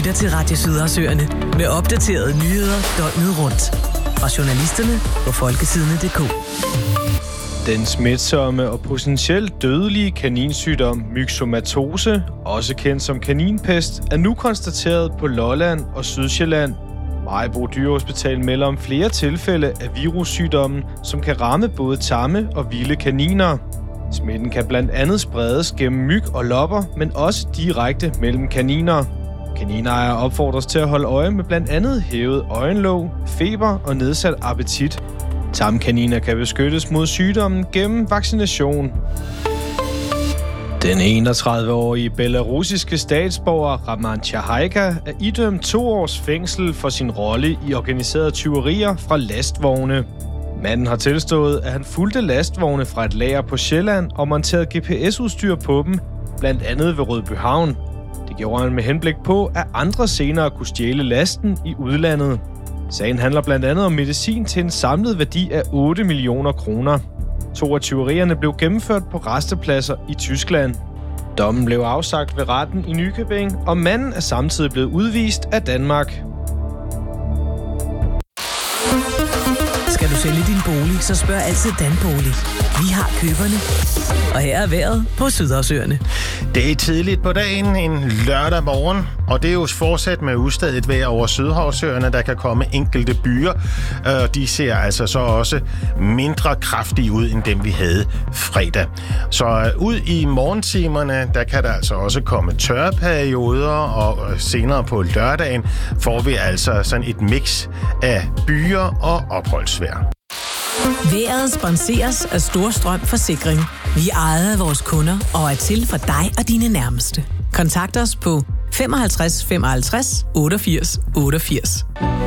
lytter til Radio Sydersøerne med opdaterede nyheder døgnet rundt. Fra journalisterne på folkesidene.dk. Den smitsomme og potentielt dødelige kaninsygdom myxomatose, også kendt som kaninpest, er nu konstateret på Lolland og Sydsjælland. Maribo Dyrehospital melder om flere tilfælde af virussygdommen, som kan ramme både tamme og vilde kaniner. Smitten kan blandt andet spredes gennem myg og lopper, men også direkte mellem kaniner. Kaninejere opfordres til at holde øje med blandt andet hævet øjenlåg, feber og nedsat appetit. Tamkaniner kan beskyttes mod sygdommen gennem vaccination. Den 31-årige belarusiske statsborger Raman Tsahaika er idømt 2 års fængsel for sin rolle i organiserede tyverier fra lastvogne. Manden har tilstået, at han fulgte lastvogne fra et lager på Sjælland og monterede GPS-udstyr på dem, blandt andet ved Rødbyhavn. Det gjorde han med henblik på, at andre senere kunne stjæle lasten i udlandet. Sagen handler blandt andet om medicin til en samlet værdi af 8 millioner kroner. 2 af tyverierne blev gennemført på rastepladser i Tyskland. Dommen blev afsagt ved retten i Nykøbing, og manden er samtidig blevet udvist af Danmark. Skal du sælge din bolig, så spørg altid Danbolig. Vi har køberne. Og her er vejret på Sydersøerne. Det er tidligt på dagen, en lørdag morgen, og det er jo fortsat med ustadigt vejr over Sydhavsøerne. Der kan komme enkelte byer, og de ser altså så også mindre kraftige ud, end dem vi havde fredag. Så ud i morgentimerne, der kan der altså også komme tørre perioder, og senere på lørdagen får vi altså sådan et mix af byer og opholdsvejr. Vejret sponseres af Storstrøm Forsikring. Vi er ejet af vores kunder og er til for dig og dine nærmeste. Kontakt os på 55 55 88 88.